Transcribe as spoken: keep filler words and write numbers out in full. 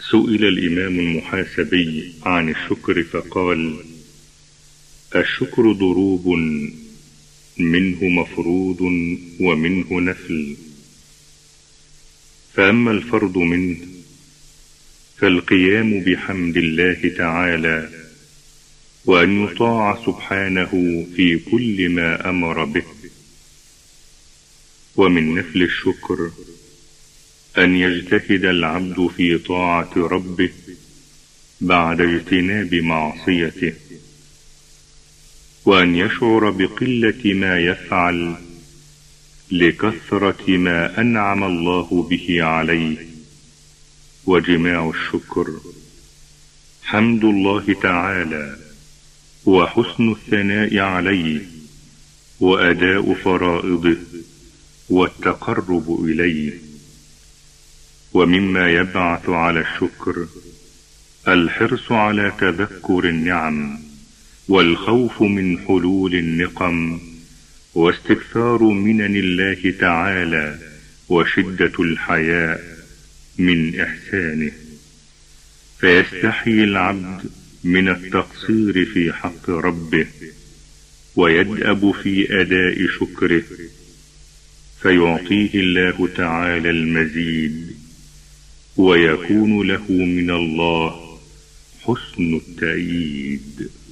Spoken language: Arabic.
سئل الإمام المحاسبي عن الشكر فقال: الشكر ضروب، منه مفروض ومنه نفل. فأما الفرض منه فالقيام بحمد الله تعالى، وأن يطاع سبحانه في كل ما أمر به. ومن نفل الشكر أن يجتهد العبد في طاعة ربه بعد اجتناب معصيته، وأن يشعر بقلة ما يفعل لكثرة ما أنعم الله به عليه. وجماع الشكر حمد الله تعالى وحسن الثناء عليه وأداء فرائضه والتقرب إليه. ومما يبعث على الشكر الحرص على تذكر النعم والخوف من حلول النقم واستكثار منن الله تعالى وشدة الحياء من إحسانه، فيستحي العبد من التقصير في حق ربه ويدأب في أداء شكره، فيعطيه الله تعالى المزيد، ويكون له من الله حسن التأييد.